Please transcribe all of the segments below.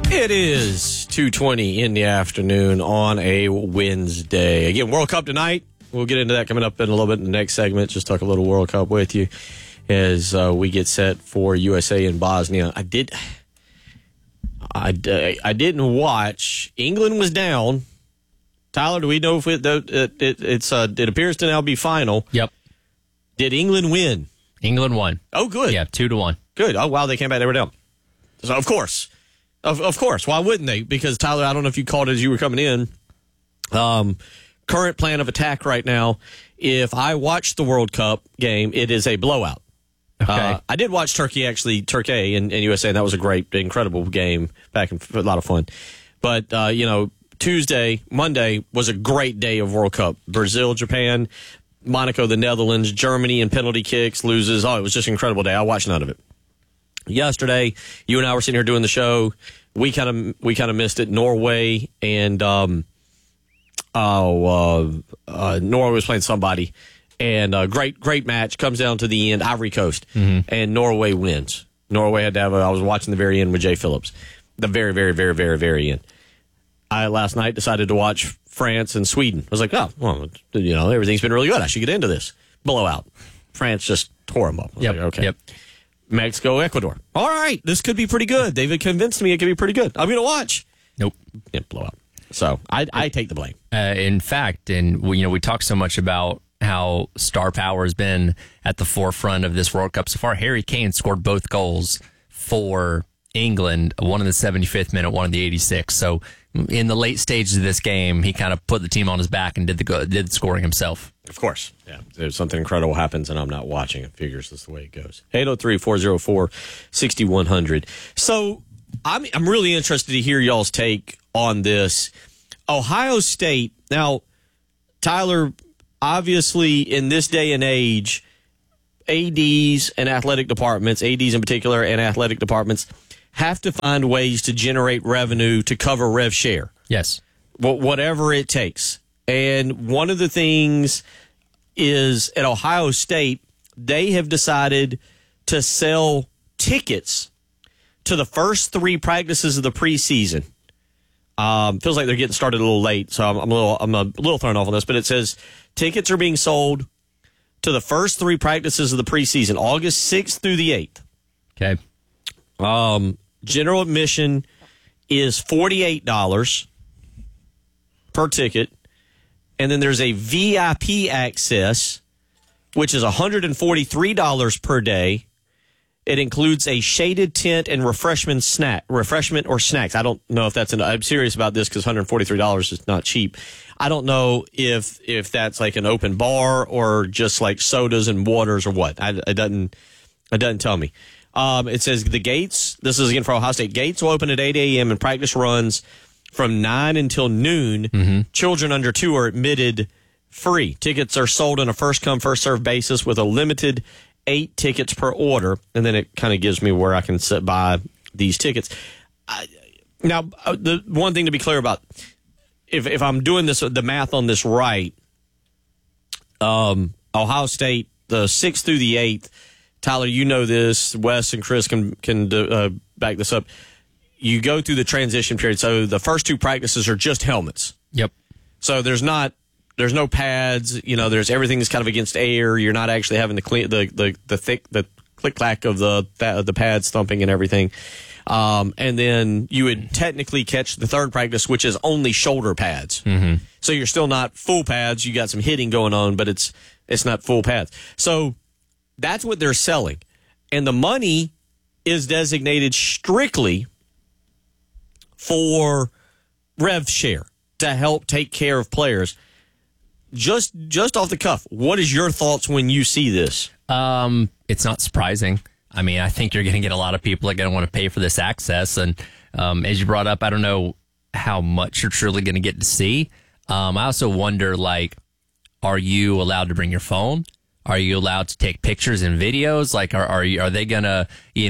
It is 2:20 in the afternoon on a Wednesday. Again, World Cup tonight. We'll get into that coming up in a little bit in the next segment. Just talk a little World Cup with you as we get set for USA and Bosnia. I didn't watch. England was down. Tyler, do we know if it appears to now be final? Yep. Did England win? England won. Oh, good. Yeah, 2-1. Good. Oh, wow, they came back. They were down. So, of course. Of course. Why wouldn't they? Because, Tyler, I don't know if you called it as you were coming in. Current plan of attack right now, if I watch the World Cup game, it is a blowout. Okay. I did watch Turkey and USA, and that was a great, incredible game. A lot of fun. But, Tuesday, Monday was a great day of World Cup. Brazil, Japan, Monaco, the Netherlands, Germany in penalty kicks, loses. Oh, it was just an incredible day. I watched none of it. Yesterday, you and I were sitting here doing the show. We kind of missed it. Norway and Norway was playing somebody, and great match comes down to the end. Ivory Coast, and Norway wins. Norway had to have. I was watching the very end with Jay Phillips, the very, very, very, very, very end. I last night decided to watch France and Sweden. I was like, oh, well, everything's been really good. I should get into this. Blowout. France just tore them up. Yep. Like, okay. Yep. Mexico, Ecuador. All right, this could be pretty good. They've convinced me it could be pretty good. I'm going to watch. Nope. Yeah, blowout. So I take the blame. In fact, we talk so much about how star power has been at the forefront of this World Cup so far. Harry Kane scored both goals for England, one in the 75th minute, one in the 86th. So in the late stages of this game, he kind of put the team on his back and did the scoring himself. Of course. Yeah. If something incredible happens and I'm not watching, it figures that's the way it goes. 803-404-6100. So I'm really interested to hear y'all's take on this. Ohio State. Now, Tyler, obviously in this day and age, ADs and athletic departments, ADs in particular and athletic departments, have to find ways to generate revenue to cover rev share. Yes. Whatever it takes. And one of the things is at Ohio State, they have decided to sell tickets to the first 3 practices of the preseason. Feels like they're getting started a little late, so I'm a little thrown off on this, but it says tickets are being sold to the first 3 practices of the preseason, August 6th through the 8th. Okay. General admission is $48 per ticket. And then there's a VIP access, which is $143 per day. It includes a shaded tent and refreshment or snacks. I don't know if I'm serious about this because $143 is not cheap. I don't know if that's like an open bar or just like sodas and waters or what. It doesn't tell me. It says the gates, this is again for Ohio State, gates will open at 8 a.m. and practice runs from 9 until noon. Mm-hmm. Children under 2 are admitted free. Tickets are sold on a first-come, first-served basis with a limited 8 tickets per order. And then it kind of gives me where I can buy these tickets. Now, the one thing to be clear about, if I'm doing the math on this right, Ohio State, the 6th through the 8th, Tyler, you know this. Wes and Chris can back this up. You go through the transition period. So the first 2 practices are just helmets. Yep. So there's no pads. There's everything is kind of against air. You're not actually having the click clack of the pads thumping and everything. And then you would technically catch the 3rd practice, which is only shoulder pads. Mm-hmm. So you're still not full pads. You got some hitting going on, but it's not full pads. So that's what they're selling. And the money is designated strictly for rev share to help take care of players. Just off the cuff, what is your thoughts when you see this? It's not surprising. I mean, I think you're going to get a lot of people that are going to want to pay for this access. And as you brought up, I don't know how much you're truly going to get to see. I also wonder, are you allowed to bring your phone? Are you allowed to take pictures and videos? Are they gonna,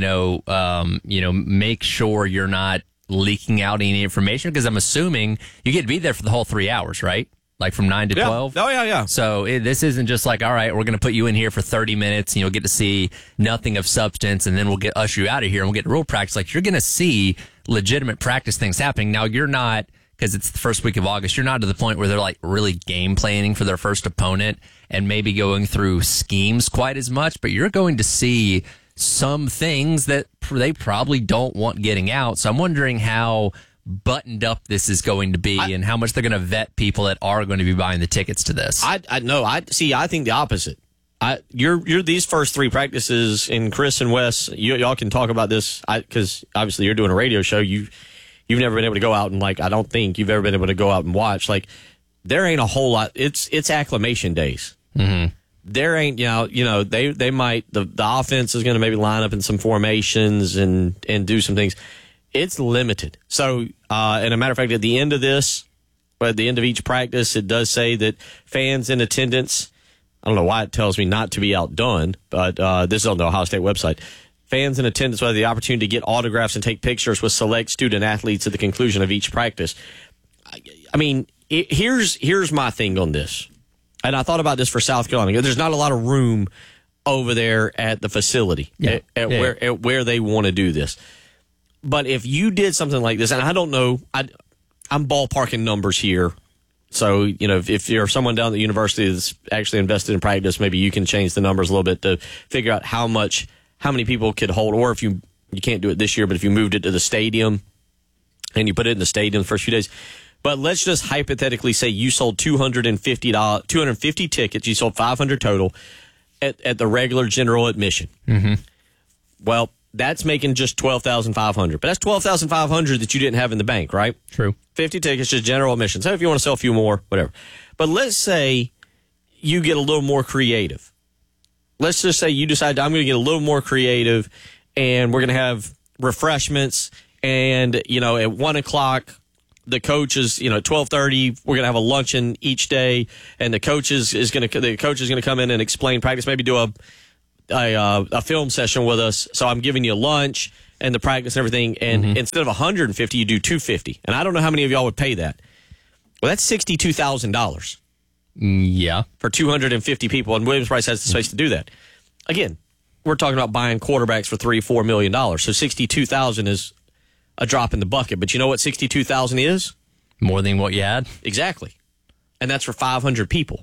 make sure you're not leaking out any information? Because I'm assuming you get to be there for the whole 3 hours, right? like from 9 to 12. Oh, yeah. So this isn't just like, all right, we're going to put you in here for 30 minutes and you'll get to see nothing of substance, and then we'll usher you out of here and we'll get to real practice. Like, you're going to see legitimate practice things happening. Now, you're not, because it's the first week of August, you're not to the point where they're like really game planning for their first opponent and maybe going through schemes quite as much, but you're going to see some things that they probably don't want getting out. So I'm wondering how buttoned up this is going to be and how much they're going to vet people that are going to be buying the tickets to this. I think the opposite. You're these first three practices, and Chris and Wes, y'all can talk about this because obviously you're doing a radio show. You've never been able to go out and, like, I don't think you've ever been able to go out and watch. Like, there ain't a whole lot. It's acclimation days. Mm-hmm. There ain't, they might, the offense is going to maybe line up in some formations and do some things. It's limited. So, and a matter of fact, at the end of each practice, it does say that fans in attendance, I don't know why it tells me not to be outdone, but this is on the Ohio State website. Fans in attendance will have the opportunity to get autographs and take pictures with select student athletes at the conclusion of each practice. I mean, here's my thing on this. And I thought about this for South Carolina. There's not a lot of room over there at the facility at where they want to do this. But if you did something like this, and I don't know, I'm ballparking numbers here. So, if you're someone down at the university that's actually invested in practice, maybe you can change the numbers a little bit to figure out how many people could hold, or if you can't do it this year, but if you moved it to the stadium and you put it in the stadium the first few days. But let's just hypothetically say you sold 250 tickets. You sold 500 total at the regular general admission. Mm-hmm. Well, that's making just $12,500. But that's $12,500 that you didn't have in the bank, right? True. 50 tickets, just general admission. So if you want to sell a few more, whatever. But let's say you get a little more creative. Let's just say you decide, I'm going to get a little more creative, and we're going to have refreshments, and, at 1 o'clock, the coach is, at 12:30, we're going to have a luncheon each day, and the coach is going to come in and explain practice, maybe do a film session with us. So I'm giving you lunch and the practice and everything, and instead of 150, you do 250. And I don't know how many of y'all would pay that. Well, that's $62,000. Yeah. For 250 people, and Williams-Brice has the space to do that. Again, we're talking about buying quarterbacks for $3-4 million. So $62,000 is a drop in the bucket. But you know what $62,000 is? More than what you had? Exactly. And that's for 500 people.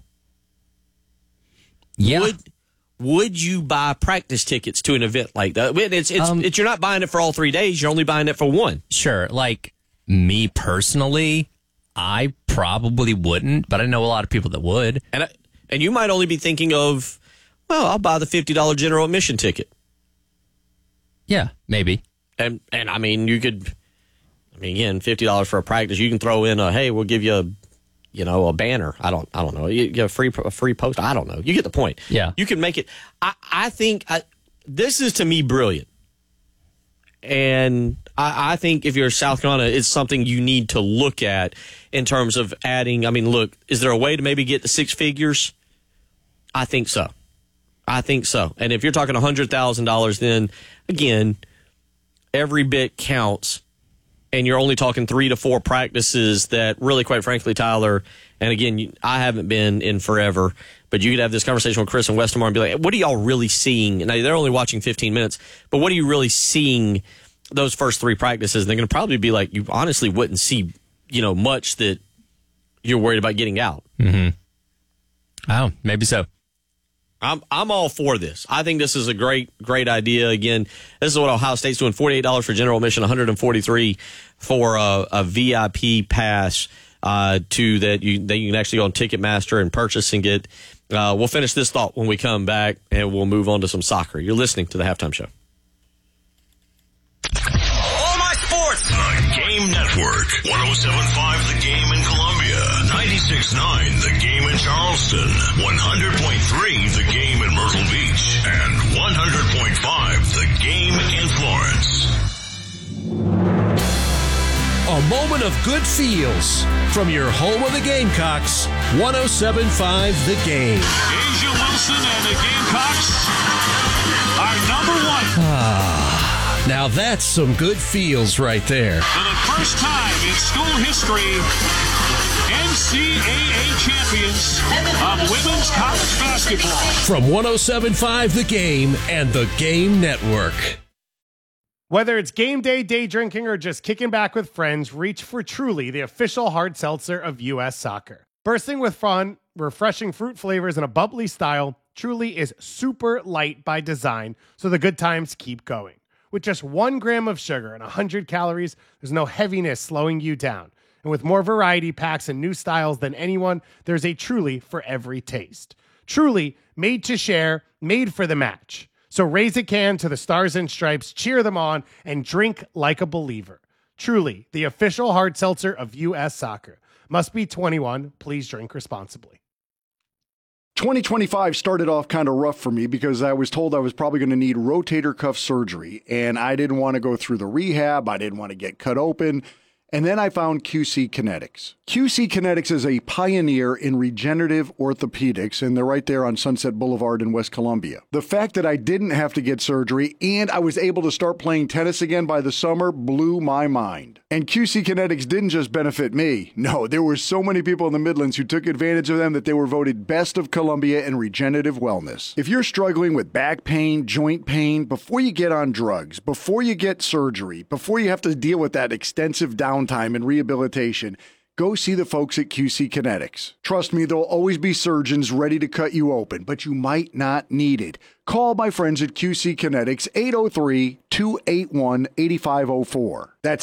Yeah. Would you buy practice tickets to an event like that? You're not buying it for all 3 days. You're only buying it for one. Sure. Like, me personally, I probably wouldn't, but I know a lot of people that would. And you might only be thinking of, well, I'll buy the $50 general admission ticket. Yeah, maybe. And I mean, again, $50 for a practice. You can throw in hey, we'll give you a banner. I don't know. You get a free post. I don't know. You get the point. Yeah. You can make it. I think this is, to me, brilliant. And I think if you're South Carolina, it's something you need to look at in terms of adding. I mean, look, is there a way to maybe get to six figures? I think so. And if you're talking $100,000, then, again, every bit counts. And you're only talking 3 to 4 practices that really, quite frankly, Tyler, and again, I haven't been in forever, but you could have this conversation with Chris and Wes tomorrow and be like, what are y'all really seeing? Now, they're only watching 15 minutes, but what are you really seeing those first 3 practices? And they're going to probably be like, you honestly wouldn't see, much that you're worried about getting out. Mm-hmm. Oh, maybe so. I'm all for this. I think this is a great can Again, this is what Ohio State's doing. $48 for general admission, $143 for a VIP pass to that you can actually go on Ticketmaster and purchase and get. We'll finish this thought when we come back, and we'll move on to some soccer. You're listening to the Halftime Show. All my sports. The Game Network. 107.5 The Game in Columbia. 96.9 The Game in Charleston. 100.3 The Game in Myrtle Beach. And 100.5 The Game in Florence. A moment of good feels from your home of the Gamecocks, 107.5 The Game. Asia Wilson and the Gamecocks are number 1. Now that's some good feels right there. For the first time in school history, NCAA champions of women's college basketball. From 107.5 The Game and The Game Network. Whether it's game day drinking, or just kicking back with friends, reach for Truly, the official hard seltzer of U.S. Soccer. Bursting with fun, refreshing fruit flavors, and a bubbly style, Truly is super light by design, so the good times keep going. With just 1 gram of sugar and 100 calories, there's no heaviness slowing you down. And with more variety packs and new styles than anyone, there's a Truly for every taste. Truly, made to share, made for the match. So raise a can to the Stars and Stripes, cheer them on, and drink like a believer. Truly, the official hard seltzer of U.S. Soccer. Must be 21. Please drink responsibly. 2025 started off kind of rough for me because I was told I was probably going to need rotator cuff surgery, and I didn't want to go through the rehab. I didn't want to get cut open. And then I found QC Kinetics. QC Kinetics is a pioneer in regenerative orthopedics, and they're right there on Sunset Boulevard in West Columbia. The fact that I didn't have to get surgery and I was able to start playing tennis again by the summer blew my mind. And QC Kinetics didn't just benefit me. No, there were so many people in the Midlands who took advantage of them that they were voted Best of Columbia in regenerative wellness. If you're struggling with back pain, joint pain, before you get on drugs, before you get surgery, before you have to deal with that extensive downtime and rehabilitation, go see the folks at QC Kinetics. Trust me, there'll always be surgeons ready to cut you open, but you might not need it. Call my friends at QC Kinetics, 803-281-8504. That's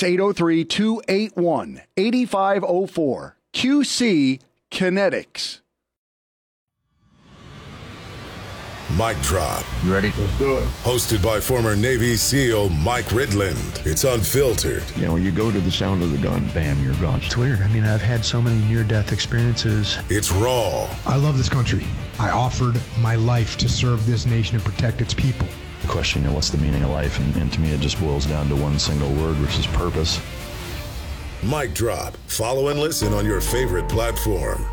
803-281-8504. QC Kinetics. Mic Drop. You ready? Let's do it. Hosted by former Navy SEAL Mike Ridland. It's unfiltered. You know, you go to the sound of the gun, bam, you're gone. It's weird. I mean, I've had so many near-death experiences. It's raw. I love this country. I offered my life to serve this nation and protect its people. The question, you know, what's the meaning of life? And to me, it just boils down to one single word, which is purpose. Mic Drop. Follow and listen on your favorite platform.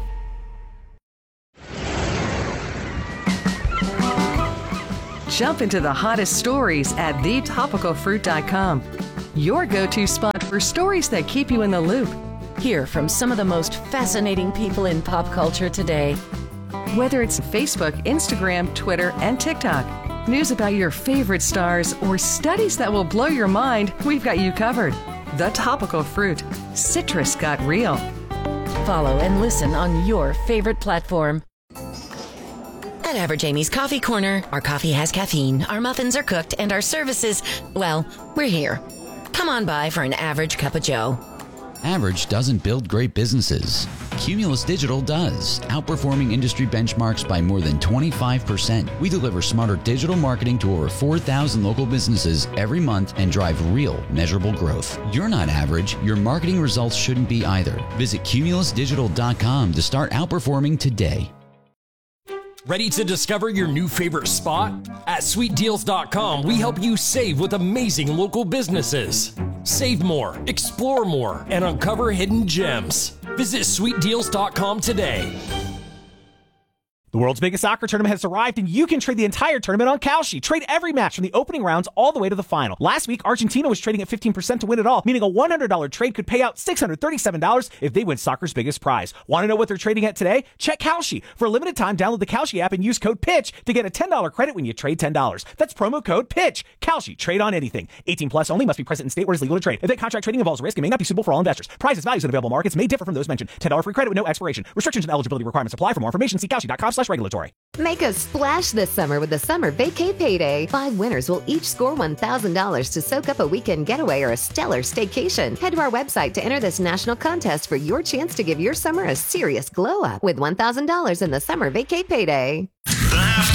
Jump into the hottest stories at thetopicalfruit.com. Your go-to spot for stories that keep you in the loop. Hear from some of the most fascinating people in pop culture today. Whether it's Facebook, Instagram, Twitter, and TikTok, news about your favorite stars, or studies that will blow your mind, we've got you covered. The Topical Fruit. Citrus got real. Follow and listen on your favorite platform. At Average Amy's Coffee Corner, our coffee has caffeine, our muffins are cooked, and our services, well, we're here. Come on by for an average cup of joe. Average doesn't build great businesses. Cumulus Digital does, outperforming industry benchmarks by more than 25%. We deliver smarter digital marketing to over 4,000 local businesses every month and drive real, measurable growth. You're not average. Your marketing results shouldn't be either. Visit cumulusdigital.com to start outperforming today. Ready to discover your new favorite spot? At sweetdeals.com, we help you save with amazing local businesses. Save more, explore more, and uncover hidden gems. Visit sweetdeals.com today. The world's biggest soccer tournament has arrived, and you can trade the entire tournament on Kalshi. Trade every match from the opening rounds all the way to the final. Last week, Argentina was trading at 15% to win it all, meaning a $100 trade could pay out $637 if they win soccer's biggest prize. Want to know what they're trading at today? Check Kalshi. For a limited time, download the Kalshi app and use code PITCH to get a $10 credit when you trade $10. That's promo code PITCH. Kalshi. Trade on anything. 18 plus only. Must be present in state where it's legal to trade. Event contract trading involves risk and may not be suitable for all investors. Prices, values, and available markets may differ from those mentioned. $10 free credit with no expiration. Restrictions and eligibility requirements apply. For more information, see Kalshi.com/regulatory. Make a splash this summer with the Summer Vacay Payday. 5 winners will each score $1,000 to soak up a weekend getaway or a stellar staycation. Head to our website to enter this national contest for your chance to give your summer a serious glow up with $1,000 in the Summer Vacay Payday.